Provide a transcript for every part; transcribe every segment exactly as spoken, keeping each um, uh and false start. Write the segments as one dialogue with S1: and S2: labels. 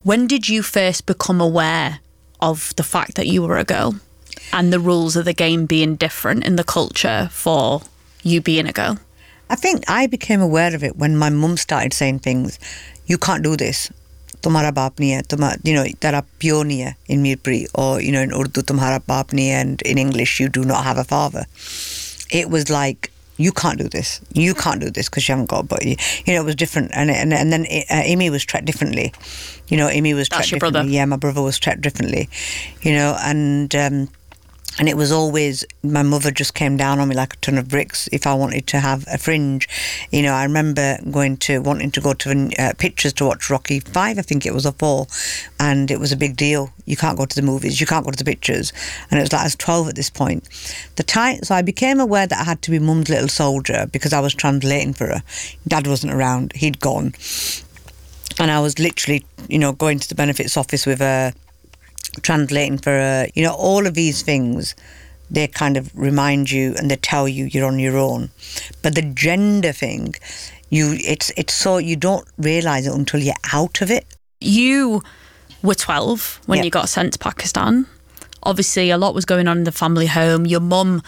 S1: When did you first become aware of the fact that you were a girl and the rules of the game being different in the culture for you being a girl?
S2: I think I became aware of it when my mum started saying things, you can't do this. Tumhara baap nahi hai, tumhara, you know, tera pyo nahi hai in Mirpuri, or, you know, in Urdu, tumhara baap nahi hai, and in English, you do not have a father. It was like, you can't do this. You can't do this because you haven't got a body. You know, it was different. And and, and then uh, Amy was treated differently. You know, Amy was treated differently.
S1: Brother.
S2: Yeah, my brother was treated differently. You know, and... Um, And it was always, my mother just came down on me like a ton of bricks if I wanted to have a fringe. You know, I remember going to, wanting to go to uh, pictures to watch Rocky five, I think it was, or four, and it was a big deal. You can't go to the movies, you can't go to the pictures. And it was like, I was twelve at this point. The time, so I became aware that I had to be mum's little soldier because I was translating for her. Dad wasn't around, he'd gone. And I was literally, you know, going to the benefits office with her, translating for uh, you know, all of these things, they kind of remind you and they tell you you're on your own. But the gender thing, you it's it's so you don't realise it until you're out of it.
S1: You were twelve when
S2: Yep.
S1: you got sent to Pakistan. Obviously a lot was going on in the family home. Your mum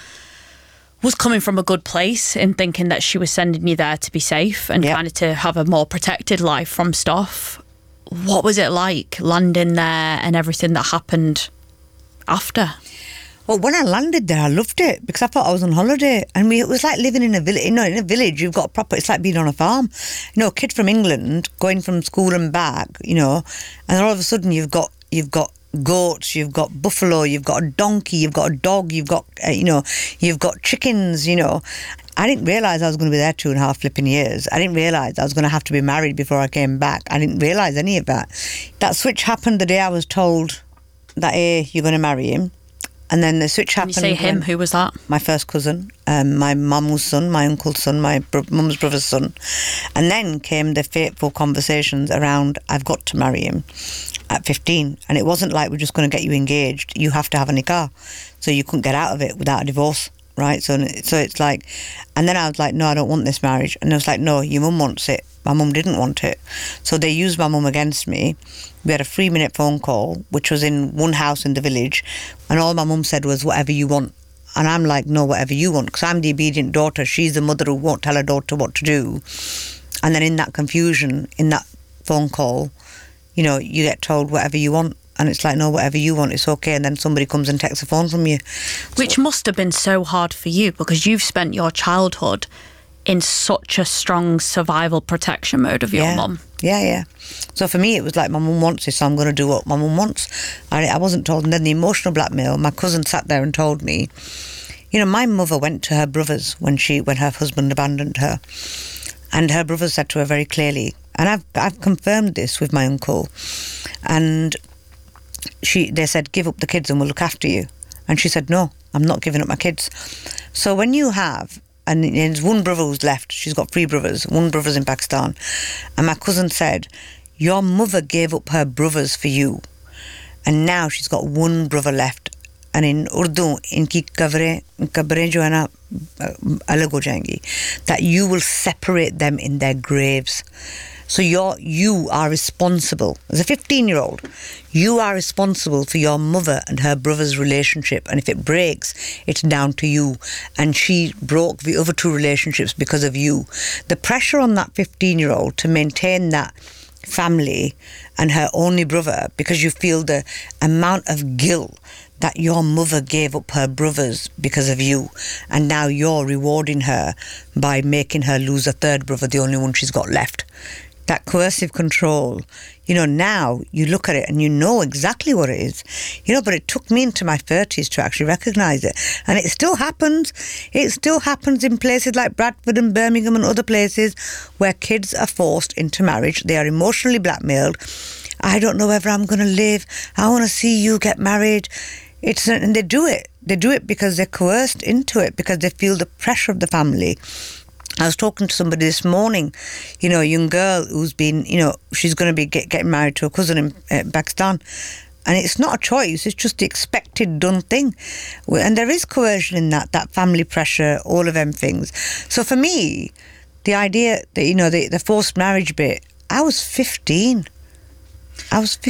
S1: was coming from a good place in thinking that she was sending you there to be safe and
S2: Yep.
S1: kind of to have a more protected life from stuff. What was it like landing there and everything that happened after?
S2: Well, when I landed there, I loved it because I thought I was on holiday. And we, it was like living in a village. You know, in a village, you've got proper, it's like being on a farm. You know, a kid from England going from school and back, you know, and all of a sudden you've got, you've got goats, you've got buffalo, you've got a donkey, you've got a dog, you've got, uh, you know, you've got chickens, you know. I didn't realise I was going to be there two and a half flipping years. I didn't realise I was going to have to be married before I came back. I didn't realise any of that. That switch happened the day I was told that, hey, you're going to marry him. And then the switch happened.
S1: When you say him, who was that?
S2: My first cousin, um, my mum's son, my uncle's son, my bro- mum's brother's son. And then came the fateful conversations around, I've got to marry him at fifteen. And it wasn't like we're just going to get you engaged. You have to have a nikah. So you couldn't get out of it without a divorce. Right, so so it's like, and then I was like, no, I don't want this marriage. And I was like, no, your mum wants it. My mum didn't want it. So they used my mum against me. We had a three minute phone call, which was in one house in the village. And all my mum said was, whatever you want. And I'm like, no, whatever you want. Because I'm the obedient daughter. She's the mother who won't tell her daughter what to do. And then in that confusion, in that phone call, you know, you get told whatever you want. And it's like, no, whatever you want, it's okay. And then somebody comes and takes the phone from you.
S1: Which
S2: so,
S1: must have been so hard for you because you've spent your childhood in such a strong survival protection mode of your
S2: yeah,
S1: mum.
S2: Yeah, yeah. So for me, it was like, my mum wants this, so I'm going to do what my mum wants. I, I wasn't told. And then the emotional blackmail, my cousin sat there and told me, you know, my mother went to her brothers when she when her husband abandoned her. And her brothers said to her very clearly, and I've I've confirmed this with my uncle, and she they said, give up the kids and we'll look after you. And she said, no, I'm not giving up my kids. So when you have, and there's one brother who's left, she's got three brothers, one brother's in Pakistan, and my cousin said, your mother gave up her brothers for you, and now she's got one brother left. And in Urdu, inki kavre, kabre jo hai na, alag ho jayengi, that you will separate them in their graves. So you're, you are responsible, as a fifteen-year-old, you are responsible for your mother and her brother's relationship. And if it breaks, it's down to you. And she broke the other two relationships because of you. The pressure on that fifteen-year-old to maintain that family and her only brother, because you feel the amount of guilt that your mother gave up her brothers because of you, and now you're rewarding her by making her lose a third brother, the only one she's got left. That coercive control, you know, now you look at it and you know exactly what it is, you know, but it took me into my thirties to actually recognise it. And it still happens. It still happens in places like Bradford and Birmingham and other places where kids are forced into marriage. They are emotionally blackmailed. I don't know whether I'm going to live. I want to see you get married. It's, and they do it. They do it because they're coerced into it, because they feel the pressure of the family. I was talking to somebody this morning, you know, a young girl who's been, you know, she's going to be get, getting married to a cousin in uh, Pakistan. And it's not a choice, it's just the expected done thing. And there is coercion in that, that family pressure, all of them things. So for me, the idea that, you know, the, the forced marriage bit, I was fifteen. I was fifteen.